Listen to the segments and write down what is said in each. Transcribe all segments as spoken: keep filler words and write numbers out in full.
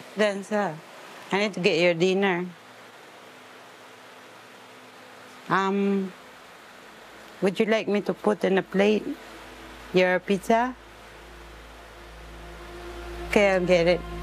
Then, sir, I need to get your dinner. Um, would you like me to put in a plate your pizza? Okay, I'll get it.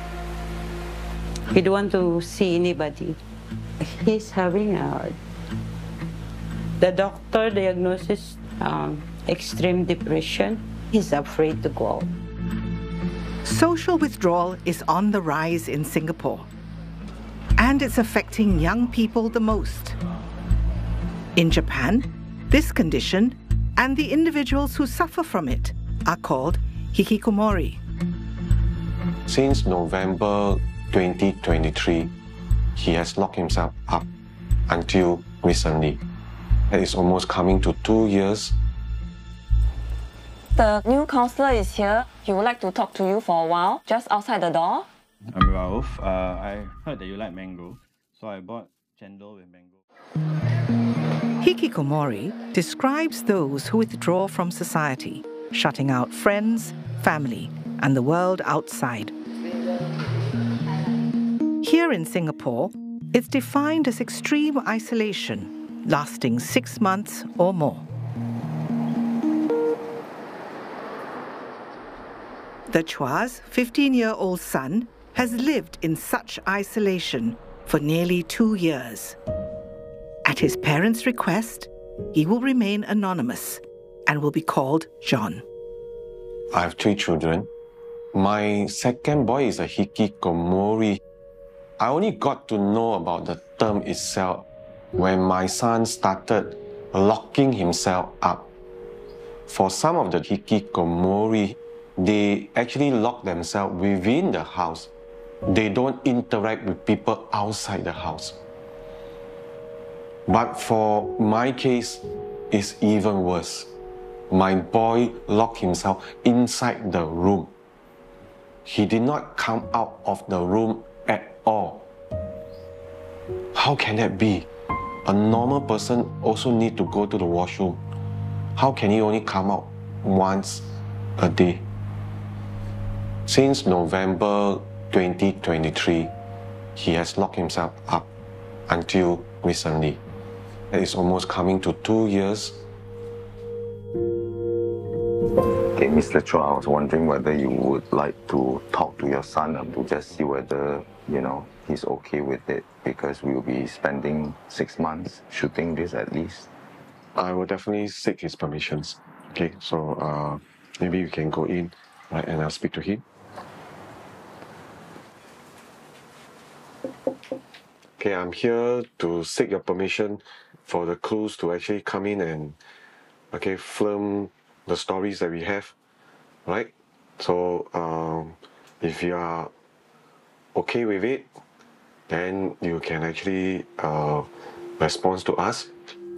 He don't want to see anybody. He's having a... The doctor diagnosis um, extreme depression. He's afraid to go out. Social withdrawal is on the rise in Singapore, and it's affecting young people the most. In Japan, this condition and the individuals who suffer from it are called hikikomori. Since November twenty twenty-three, he has locked himself up until recently. It is almost coming to two years. The new counselor is here. He would like to talk to you for a while, just outside the door. I'm Rauf. Uh, I heard that you like mango, so I bought chendol with mango. Hikikomori describes those who withdraw from society, shutting out friends, family, and the world outside. Here in Singapore, it's defined as extreme isolation, lasting six months or more. The Chua's fifteen-year-old son has lived in such isolation for nearly two years. At his parents' request, he will remain anonymous and will be called John. I have three children. My second boy is a hikikomori. I only got to know about the term itself when my son started locking himself up. For some of the hikikomori, they actually lock themselves within the house. They don't interact with people outside the house. But for my case, it's even worse. My boy locked himself inside the room. He did not come out of the room at all. How can that be? A normal person also need to go to the washroom. How can he only come out once a day? Since November twenty twenty-three, he has locked himself up until recently. It is almost coming to two years. Okay, Mister Chua, I was wondering whether you would like to talk to your son and to just see whether, you know, he's okay with it, because we will be spending six months shooting this at least. I will definitely seek his permissions. Okay, so uh, maybe you can go in, right, and I'll speak to him. Okay, I'm here to seek your permission for the crews to actually come in and, okay, film the stories that we have, right? So um, if you are okay with it, then you can actually uh, respond to us.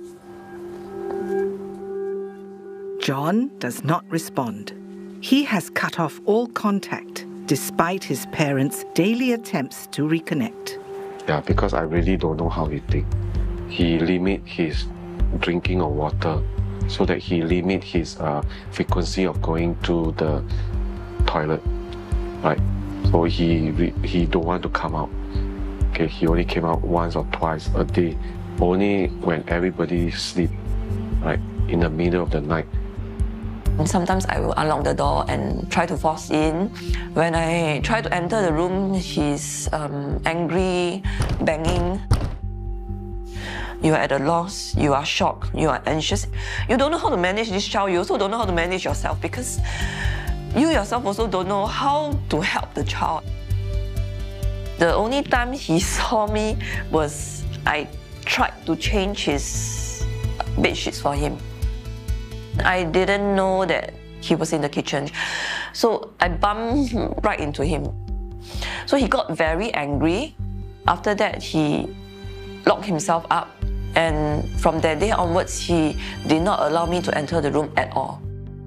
John does not respond. He has cut off all contact despite his parents' daily attempts to reconnect. Yeah, because I really don't know how he thinks. He limit his drinking of water so that he limit his uh, frequency of going to the toilet, right? So he he don't want to come out. Okay, he only came out once or twice a day, only when everybody sleep, right, in the middle of the night. Sometimes I will unlock the door and try to force in. When I try to enter the room, he's um, angry, banging. You are at a loss, you are shocked, you are anxious. You don't know how to manage this child, you also don't know how to manage yourself, because you yourself also don't know how to help the child. The only time he saw me was I tried to change his bed sheets for him. I didn't know that he was in the kitchen, so I bumped right into him. So he got very angry. After that, he locked himself up, and from that day onwards, he did not allow me to enter the room at all.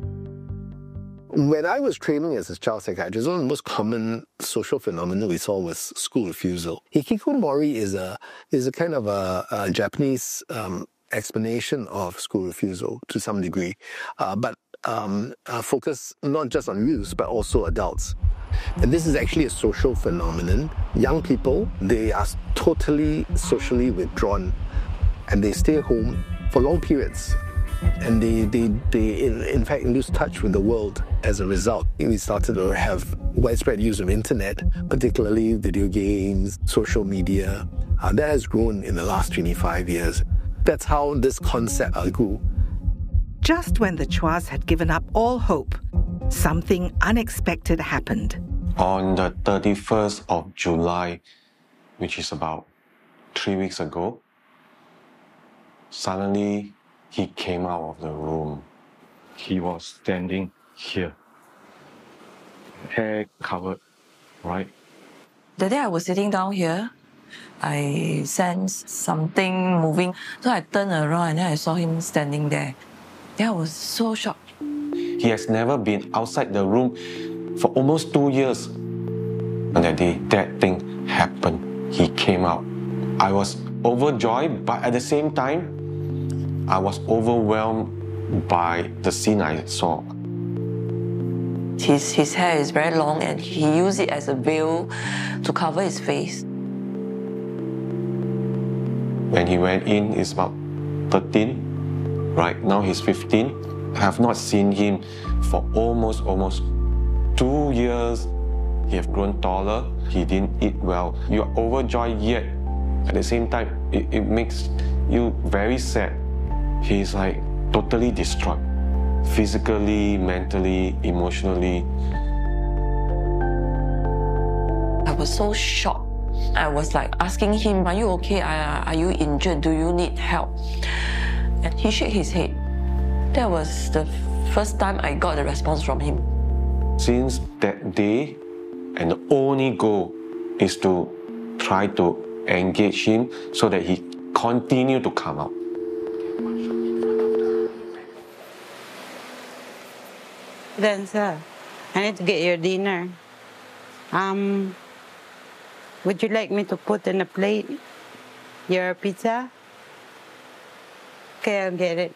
When I was training as a child psychiatrist, one of the most common social phenomena we saw was school refusal. Hikikomori is a is a kind of a, a Japanese um, explanation of school refusal to some degree, uh, but um, uh, focus not just on youth but also adults. And this is actually a social phenomenon. Young people, they are totally socially withdrawn and they stay home for long periods. And they, they, they in, in fact, lose touch with the world as a result. We started to have widespread use of internet, particularly video games, social media. Uh, that has grown in the last twenty-five years. That's how this concept uh, grew. Just when the Chuas had given up all hope, something unexpected happened. On the thirty-first of July, which is about three weeks ago, suddenly he came out of the room. He was standing here, hair covered, right? The day I was sitting down here, I sensed something moving. So I turned around and then I saw him standing there. Then I was so shocked. He has never been outside the room for almost two years. And that day, that thing happened. He came out. I was overjoyed, but at the same time, I was overwhelmed by the scene I saw. His, his hair is very long and he used it as a veil to cover his face. When he went in, he's about thirteen. Right now he's fifteen. I have not seen him for almost, almost two years. He has grown taller. He didn't eat well. You are overjoyed yet. At the same time, it, it makes you very sad. He's like totally destroyed. Physically, mentally, emotionally. I was so shocked. I was like asking him, are you okay? Are, are you injured? Do you need help? And he shook his head. That was the first time I got a response from him. Since that day, and the only goal is to try to engage him so that he continue to come out. Dancer, I need to get your dinner. Um, would you like me to put in a plate your pizza? Okay, I'll get it.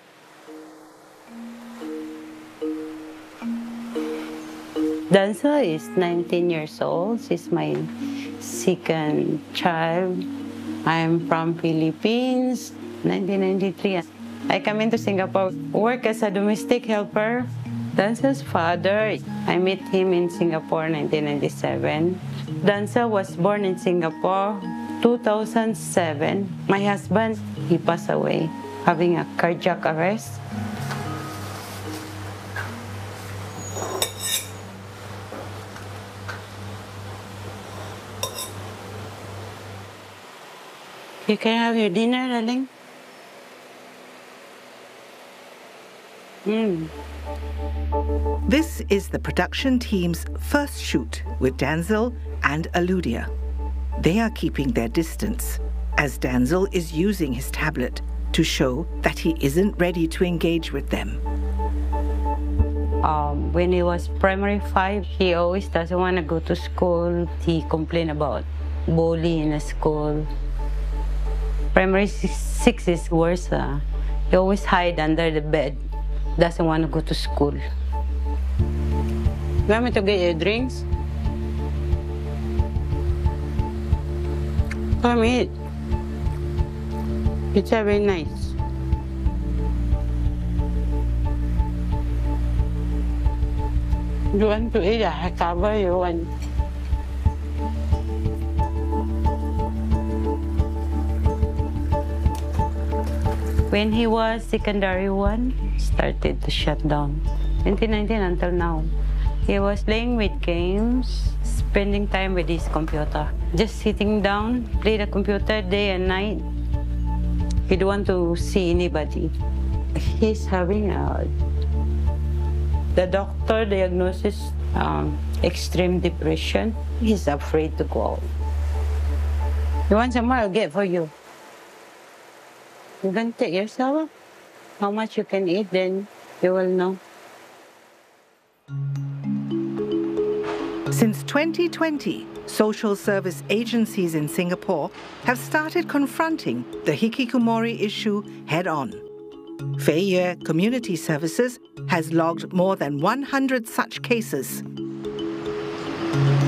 Dancer is nineteen years old. She's my second child. I'm from Philippines, nineteen ninety-three. I come into Singapore, work as a domestic helper. Dancer's father, I met him in Singapore nineteen ninety-seven. Dancer was born in Singapore two thousand seven. My husband, he passed away having a cardiac arrest. You can have your dinner, darling. Mm. This is the production team's first shoot with Danzel and Aludia. They are keeping their distance as Danzel is using his tablet to show that he isn't ready to engage with them. Um, when he was primary five, he always doesn't want to go to school. He complained about bullying in school. Primary six is worse. Uh, he always hide under the bed. Doesn't want to go to school. You want me to get you drinks? Come eat. It's very nice. You want to eat? I cover you one. When he was secondary one, started to shut down. twenty nineteen until now. He was playing with games, spending time with his computer. Just sitting down, play the computer day and night. He don't want to see anybody. He's having a... The doctor diagnosis um, extreme depression. He's afraid to go out. You want some more? I'll get for you. You can take yourself how much you can eat, then you will know. Since twenty twenty, social service agencies in Singapore have started confronting the hikikomori issue head-on. Fei Yue Community Services has logged more than one hundred such cases.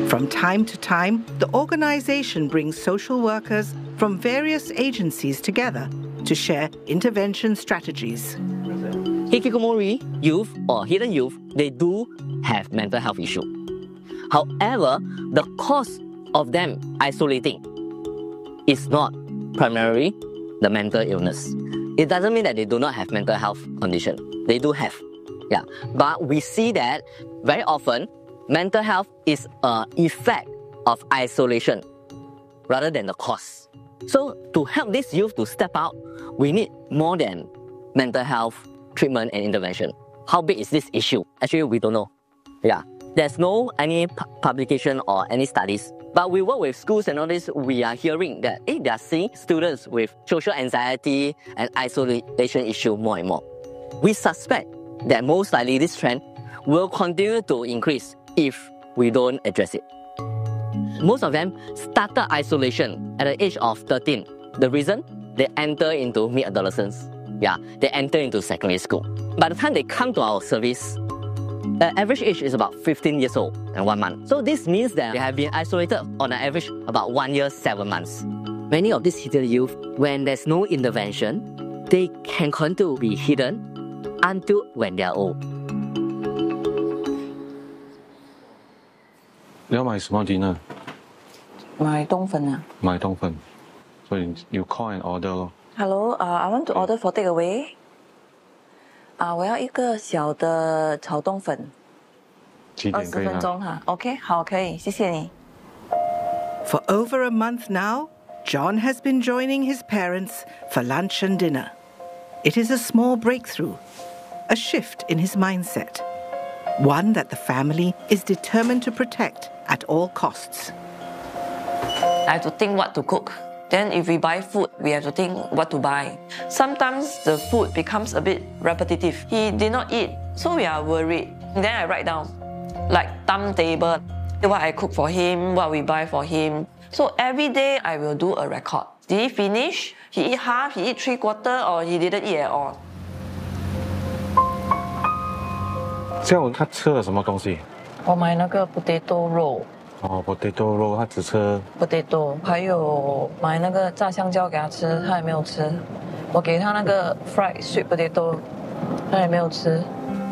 From time to time, the organization brings social workers from various agencies together to share intervention strategies. Hikikomori youth or hidden youth, they do have mental health issue. However, the cause of them isolating is not primarily the mental illness. It doesn't mean that they do not have mental health condition. They do have, yeah. But we see that very often, mental health is an effect of isolation rather than the cause. So to help this youth to step out, we need more than mental health treatment and intervention. How big is this issue? Actually, we don't know. Yeah, there's no any pu publication or any studies. But we work with schools and all this, we are hearing that eh, they are seeing students with social anxiety and isolation issue more and more. We suspect that most likely this trend will continue to increase if we don't address it. Most of them started isolation at the age of thirteen. The reason? They enter into mid-adolescence. Yeah, they enter into secondary school. By the time they come to our service, the average age is about fifteen years old and one month. So this means that they have been isolated on an average about one year, seven months. Many of these hidden youth, when there's no intervention, they can continue to be hidden until when they are old. 你要買什麼 dinner？ 買冬粉啊。 買冬粉，所以 you call and order 咯。 Hello, uh, I want to order for takeaway. 啊，我要一个小的炒冬粉。 几点可以啊？ 二十分钟哈 ，OK， 好，可以，谢谢你。 For over a month now, John has been joining his parents for lunch and dinner. It is a small breakthrough, a shift in his mindset, one that the family is determined to protect at all costs. I have to think what to cook. Then if we buy food, we have to think what to buy. Sometimes the food becomes a bit repetitive. He did not eat, so we are worried. Then I write down, like timetable, what I cook for him, what we buy for him. So every day I will do a record. Did he finish? He eat half, he eat three quarter, or he didn't eat at all. 下午他吃了什么东西？ 我买那个 potato roll。 哦 ，potato roll， 他只吃 potato， 还有买那个炸香蕉给他吃，他也没有吃。我给他那个 fried sweet potato， 他也没有吃。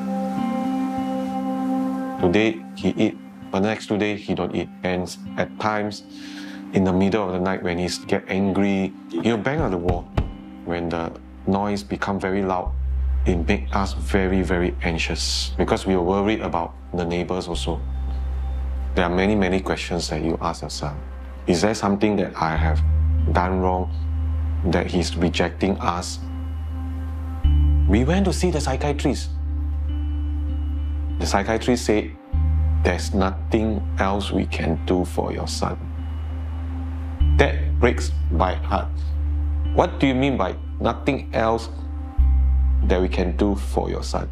Today he eat, but the next two days he don't eat. And at times, in the middle of the night when he get angry, he'll bang on the wall. When the noise become very loud, it make us very, very anxious because we are worried about the neighbors also. There are many, many questions that you ask yourself. Is there something that I have done wrong, that he's rejecting us? We went to see the psychiatrist. The psychiatrist said, there's nothing else we can do for your son. That breaks my heart. What do you mean by nothing else that we can do for your son?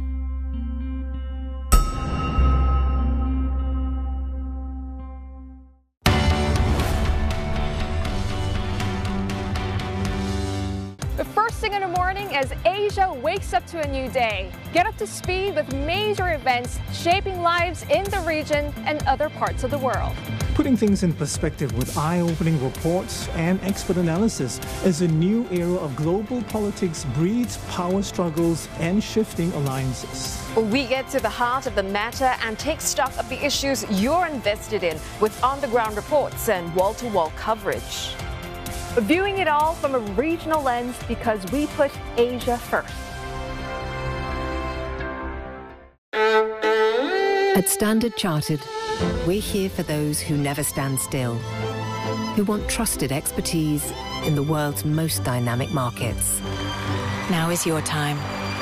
First thing in the morning as Asia wakes up to a new day. Get up to speed with major events shaping lives in the region and other parts of the world. Putting things in perspective with eye-opening reports and expert analysis as a new era of global politics breeds power struggles and shifting alliances. We get to the heart of the matter and take stock of the issues you're invested in with on-the-ground reports and wall-to-wall coverage. Viewing it all from a regional lens because we put Asia first. At Standard Chartered, we're here for those who never stand still, who want trusted expertise in the world's most dynamic markets. Now is your time.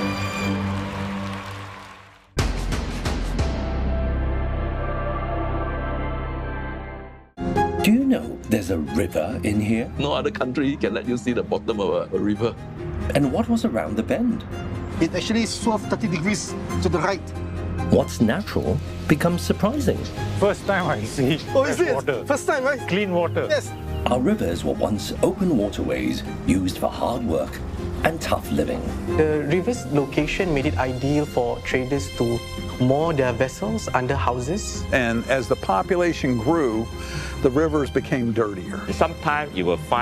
Do you know there's a river in here? No other country can let you see the bottom of a, a river. And what was around the bend? It actually swerved thirty degrees to the right. What's natural becomes surprising. First time I see oh, is it? water. First time, right? Clean water. Yes. Our rivers were once open waterways used for hard work. and tough living. The river's location made it ideal for traders to moor their vessels under houses. And as the population grew, the rivers became dirtier. Sometimes you will find